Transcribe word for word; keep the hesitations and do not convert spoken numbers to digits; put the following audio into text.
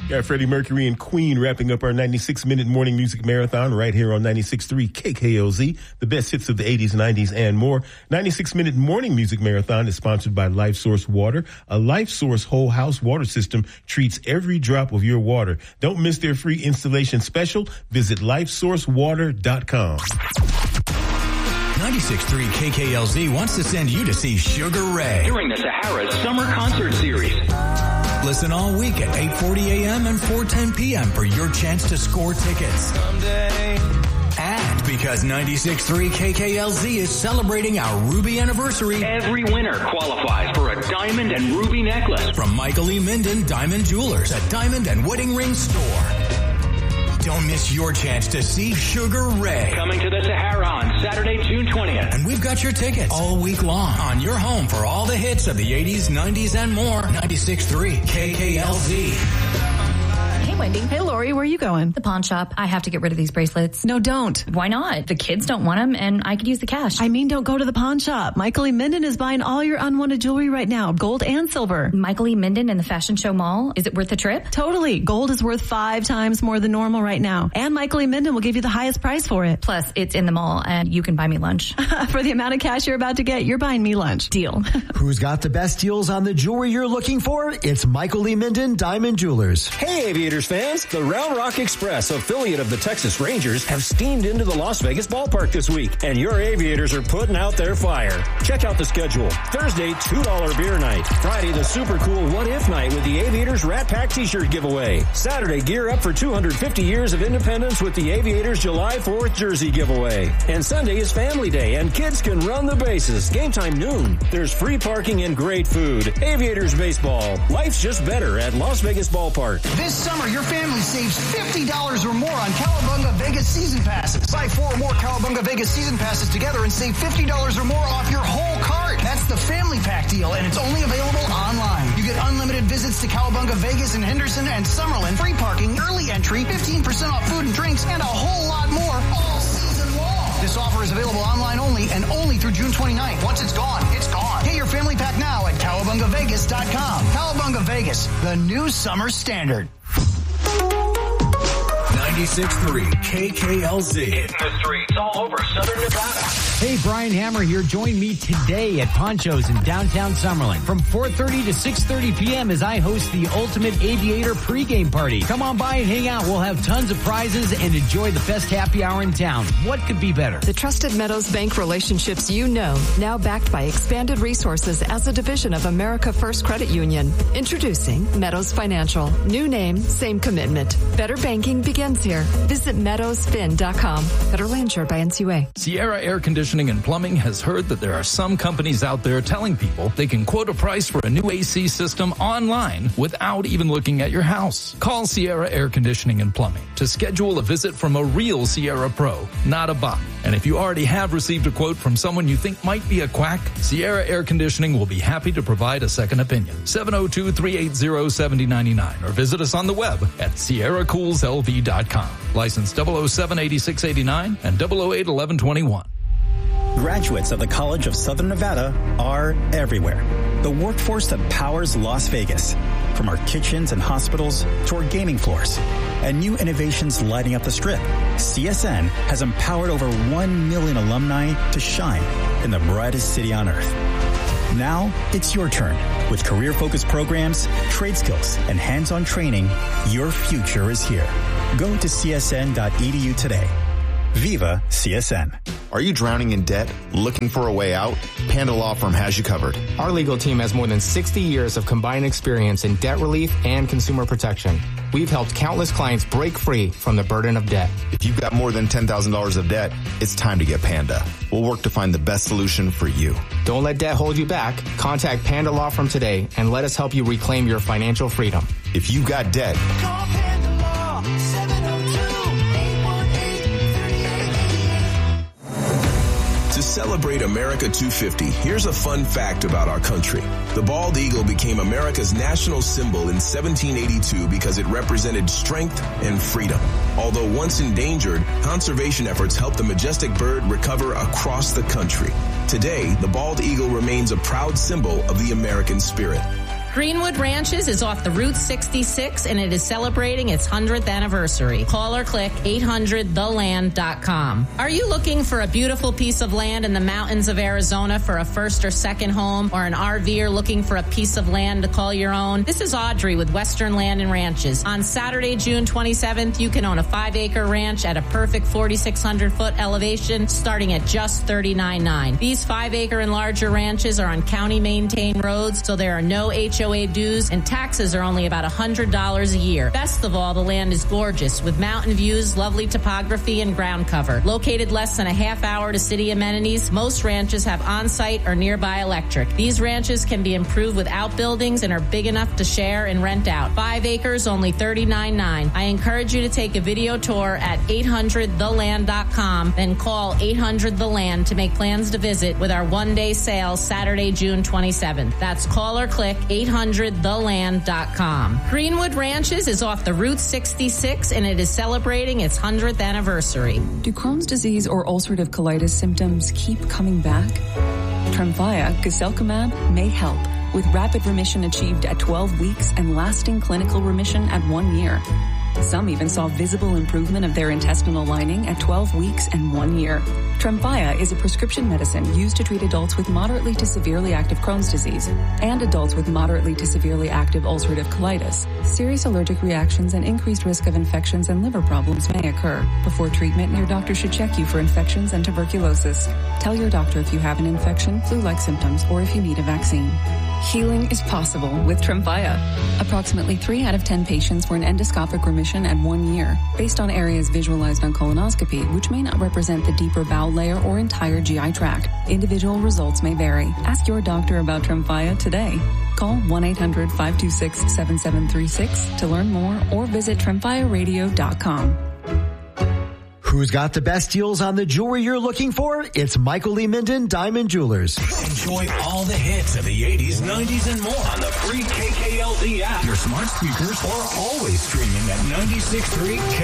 Got Freddie Mercury and Queen wrapping up our ninety-six minute morning music marathon right here on ninety-six point three K K L Z, the best hits of the eighties, nineties, and more. ninety-six minute morning music marathon is sponsored by Life Source Water. A Life Source whole house water system treats every drop of your water. Don't miss their free installation special. Visit life source water dot com. ninety-six point three K K L Z wants to send you to see Sugar Ray during the Sahara Summer Concert Series. Listen all week at eight forty a.m. and four ten p.m. for your chance to score tickets. Someday. And because ninety-six point three K K L Z is celebrating our Ruby anniversary, every winner qualifies for a diamond and ruby necklace from Michael E. Minden Diamond Jewelers, a diamond and wedding ring store. Don't miss your chance to see Sugar Ray. Coming to the Sahara on Saturday, June twentieth. And we've got your tickets all week long on your home for all the hits of the eighties, nineties, and more. ninety-six point three K K L Z. Hey, Wendy. Hey, Lori. Where are you going? The pawn shop. I have to get rid of these bracelets. No, don't. Why not? The kids don't want them, and I could use the cash. I mean, don't go to the pawn shop. Michael E. Minden is buying all your unwanted jewelry right now, gold and silver. Michael E. Minden in the Fashion Show Mall? Is it worth the trip? Totally. Gold is worth five times more than normal right now. And Michael E. Minden will give you the highest price for it. Plus, it's in the mall, and you can buy me lunch. For the amount of cash you're about to get, you're buying me lunch. Deal. Who's got the best deals on the jewelry you're looking for? It's Michael E. Minden Diamond Jewelers. Hey, Aviators fans. The Round Rock Express, affiliate of the Texas Rangers, have steamed into the Las Vegas ballpark this week, and your Aviators are putting out their fire. Check out the schedule. Thursday, two dollar beer night. Friday, the super cool What If night with the Aviators Rat Pack t-shirt giveaway. Saturday, gear up for two hundred fifty years of independence with the Aviators July fourth jersey giveaway. And Sunday is family day, and kids can run the bases. Game time noon. There's free parking and great food. Aviators baseball. Life's just better at Las Vegas Ballpark. This summer, your family saves fifty dollars or more on Cowabunga Vegas season passes. Buy four or more Cowabunga Vegas season passes together and save fifty dollars or more off your whole cart. That's the family pack deal, and it's only available online. You get unlimited visits to Cowabunga Vegas in Henderson and Summerlin, free parking, early entry, fifteen percent off food and drinks, and a whole lot more all season long. This offer is available online only and only through June twenty-ninth. Once it's gone, it's gone. Get your family pack now at cowabunga vegas dot com. Cowabunga Vegas, the new summer standard. ninety-six point three K K L Z. Hitting the streets all over Southern Nevada. Hey, Brian Hammer here. Join me today at Poncho's in downtown Summerlin from four thirty to six thirty p.m. as I host the Ultimate Aviator pregame party. Come on by and hang out. We'll have tons of prizes and enjoy the best happy hour in town. What could be better? The trusted Meadows Bank relationships you know, now backed by expanded resources as a division of America First Credit Union. Introducing Meadows Financial. New name, same commitment. Better banking begins here. Visit meadows fin dot com. Federally insured by N C U A. Sierra Air Conditioning and Plumbing has heard that there are some companies out there telling people they can quote a price for a new A C system online without even looking at your house. Call Sierra Air Conditioning and Plumbing to schedule a visit from a real Sierra Pro, not a bot. And if you already have received a quote from someone you think might be a quack, Sierra Air Conditioning will be happy to provide a second opinion. seven oh two, three eight zero, seven oh nine nine or visit us on the web at sierra cools L V dot com. License double oh seven, eighty-six eighty-nine and double oh eight, eleven twenty-one. Graduates of the College of Southern Nevada are everywhere. The workforce that powers Las Vegas. From our kitchens and hospitals to our gaming floors. And new innovations lighting up the Strip. C S N has empowered over one million alumni to shine in the brightest city on earth. Now, it's your turn. With career-focused programs, trade skills, and hands-on training, your future is here. Go to c s n dot e d u today. Viva C S N. Are you drowning in debt? Looking for a way out? Panda Law Firm has you covered. Our legal team has more than sixty years of combined experience in debt relief and consumer protection. We've helped countless clients break free from the burden of debt. If you've got more than ten thousand dollars of debt, it's time to get Panda. We'll work to find the best solution for you. Don't let debt hold you back. Contact Panda Law Firm today and let us help you reclaim your financial freedom. If you've got debt, call Panda Law, seven oh two, eight one eight, three eight eight eight. To celebrate America two fifty, here's a fun fact about our country. The bald eagle became America's national symbol in seventeen eighty-two because it represented strength and freedom. Although once endangered, conservation efforts helped the majestic bird recover across the country. Today, the bald eagle remains a proud symbol of the American spirit. Greenwood Ranches is off the Route sixty-six, and it is celebrating its hundredth anniversary. Call or click eight hundred the land dot com. Are you looking for a beautiful piece of land in the mountains of Arizona for a first or second home, or an RVer looking for a piece of land to call your own? This is Audrey with Western Land and Ranches. On Saturday, June twenty-seventh, you can own a five-acre ranch at a perfect forty-six hundred foot elevation starting at just thirty-nine thousand nine hundred dollars. These five-acre and larger ranches are on county-maintained roads, so there are no H O A dues, and taxes are only about one hundred dollars a year. Best of all, the land is gorgeous, with mountain views, lovely topography, and ground cover. Located less than a half hour to city amenities, most ranches have on-site or nearby electric. These ranches can be improved with outbuildings and are big enough to share and rent out. Five acres, only thirty-nine thousand nine hundred dollars. I encourage you to take a video tour at eight hundred the land dot com, then call eight hundred the land to make plans to visit with our one-day sale Saturday, June twenty-seventh. That's call or click eight hundred the land dot com. Greenwood Ranches is off the Route sixty-six, and it is celebrating its hundredth anniversary. Do Crohn's disease or ulcerative colitis symptoms keep coming back? Tremfya, guselkumab, may help, with rapid remission achieved at twelve weeks and lasting clinical remission at one year. Some even saw visible improvement of their intestinal lining at twelve weeks and one year. Tremfya is a prescription medicine used to treat adults with moderately to severely active Crohn's disease and adults with moderately to severely active ulcerative colitis. Serious allergic reactions and increased risk of infections and liver problems may occur. Before treatment, your doctor should check you for infections and tuberculosis. Tell your doctor if you have an infection, flu-like symptoms, or if you need a vaccine. Healing is possible with Tremfya. Approximately three out of ten patients were in endoscopic remission at one year, based on areas visualized on colonoscopy, which may not represent the deeper bowel layer or entire G I tract. Individual results may vary. Ask your doctor about Tremfya today. Call one eight hundred five two six seven seven three six to learn more or visit tremfya radio dot com. Who's got the best deals on the jewelry you're looking for? It's Michael Lee Minden Diamond Jewelers. Enjoy all the hits of the eighties, nineties, and more on the free K K L Z app, your smart speakers, or always streaming at ninety-six point three K